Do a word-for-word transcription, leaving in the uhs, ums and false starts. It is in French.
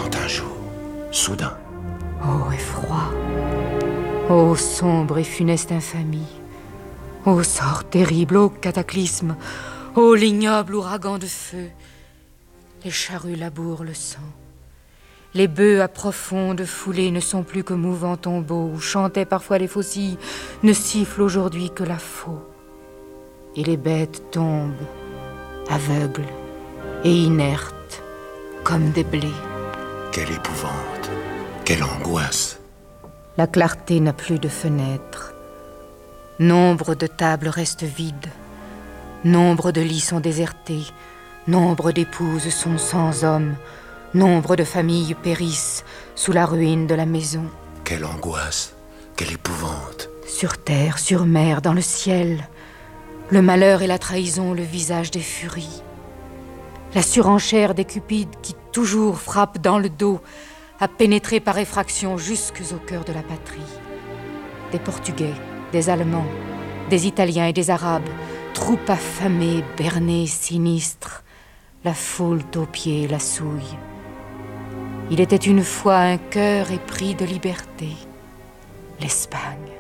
quand un jour, soudain... Ô effroi, ô sombre et funeste infamie, ô sort terrible, ô cataclysme, ô l'ignoble ouragan de feu, les charrues labourent le sang. Les bœufs à profonde foulée ne sont plus que mouvants tombeaux où chantaient parfois les faucilles, ne sifflent aujourd'hui que la faux. Et les bêtes tombent, aveugles et inertes, comme des blés. Quelle épouvante, quelle angoisse. La clarté n'a plus de fenêtres. Nombre de tables restent vides. Nombre de lits sont désertés. Nombre d'épouses sont sans hommes. Nombre de familles périssent sous la ruine de la maison. Quelle angoisse, quelle épouvante. Sur terre, sur mer, dans le ciel, le malheur et la trahison, le visage des furies. La surenchère des cupides qui toujours frappent dans le dos, a pénétré par effraction jusque au cœur de la patrie. Des Portugais, des Allemands, des Italiens et des Arabes, troupes affamées, bernées, sinistres, la foule aux pieds la souille. Il était une fois un cœur épris de liberté, l'Espagne.